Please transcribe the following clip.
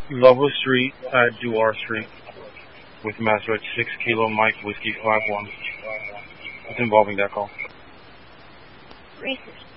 Lovell Street at Duar Street with Master at 6 Kilo Mike Whiskey 51. It's involving that call. Racist.